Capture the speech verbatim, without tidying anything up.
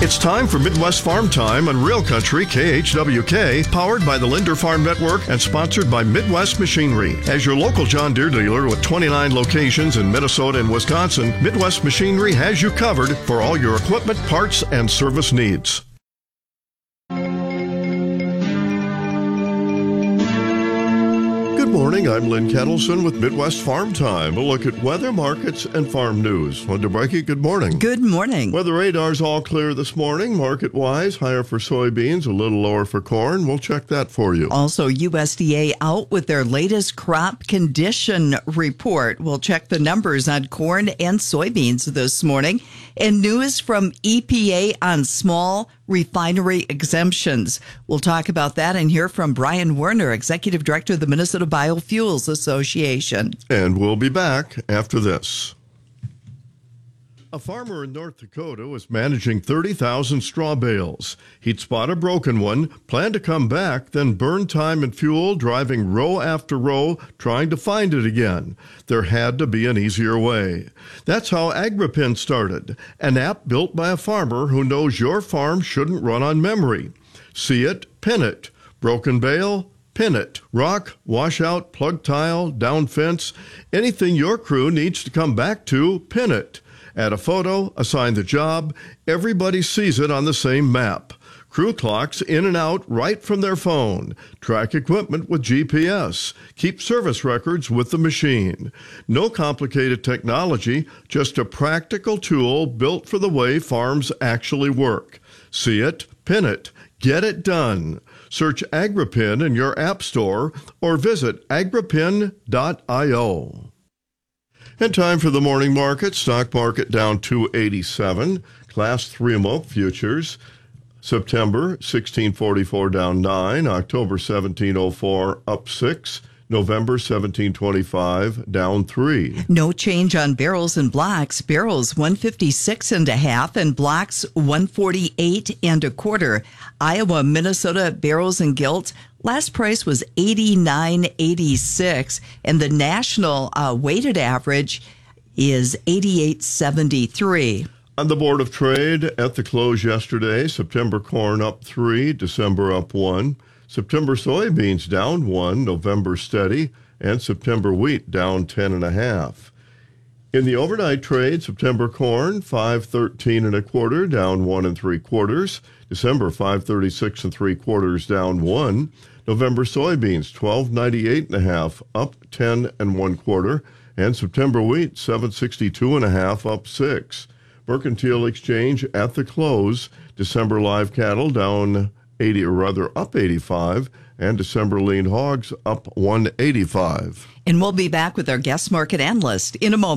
It's time for Midwest Farm Time on Real Country K H W K, powered by the Linder Farm Network and sponsored by Midwest Machinery. As your local John Deere dealer with twenty-nine locations in Minnesota and Wisconsin, Midwest Machinery has you covered for all your equipment, parts, and service needs. Good morning, I'm Lynn Kettleson with Midwest Farm Time. A look at weather, markets, and farm news. Linda Breike, good morning. Good morning. Weather radar's all clear this morning, market-wise. Higher for soybeans, a little lower for corn. We'll check that for you. Also, U S D A out with their latest crop condition report. We'll check the numbers on corn and soybeans this morning. And news from E P A on small refinery exemptions. We'll talk about that and hear from Brian Werner, Executive Director of the Minnesota Biofuels Association. And we'll be back after this. A farmer in North Dakota was managing thirty thousand straw bales. He'd spot a broken one, planned to come back, then burn time and fuel driving row after row trying to find it again. There had to be an easier way. That's how Agripin started, an app built by a farmer who knows your farm shouldn't run on memory. See it, pin it. Broken bale, pin it. Rock, washout, plug tile, down fence, anything your crew needs to come back to, pin it. Add a photo, assign the job, everybody sees it on the same map. Crew clocks in and out right from their phone. Track equipment with G P S. Keep service records with the machine. No complicated technology, just a practical tool built for the way farms actually work. See it, pin it, get it done. Search Agripin in your app store or visit agripin dot io. And time for the morning market. Stock market down two eighty-seven. Class three milk futures. September sixteen forty-four down nine. October seventeen oh four up six. November seventeen twenty-five down three. No change on barrels and blocks. Barrels one fifty-six and a half and blocks one forty-eight and a quarter. Iowa, Minnesota barrels and gilts. Last price was eighty-nine eighty-six, and the national uh, weighted average is eighty-eight seventy-three. On the Board of Trade at the close yesterday, September corn up three, December up one. September soybeans down one, November steady, and September wheat down ten and a half. In the overnight trade, September corn five thirteen and a quarter, down one and three quarters. December five thirty-six and three quarters, down one. November soybeans twelve ninety-eight and a half, up ten and one quarter, and September wheat seven sixty-two and a half, up six. Mercantile exchange at the close, December live cattle down eighty, or rather up eighty-five, and December lean hogs up one eighty-five. And we'll be back with our guest market analyst in a moment.